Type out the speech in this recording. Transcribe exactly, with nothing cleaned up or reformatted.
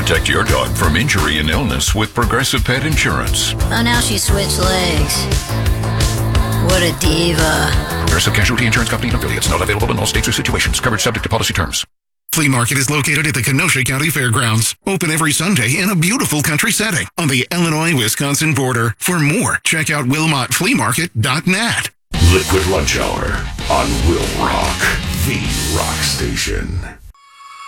Protect your dog from injury and illness with Progressive Pet Insurance. Oh, now she switched legs. What a diva. Progressive Casualty Insurance Company and affiliates. Not available in all states or situations. Coverage subject to policy terms. Flea Market is located at the Kenosha County Fairgrounds. Open every Sunday in a beautiful country setting on the Illinois-Wisconsin border. For more, check out wilmot flea market dot net. Liquid Lunch Hour on Will Rock, the rock station.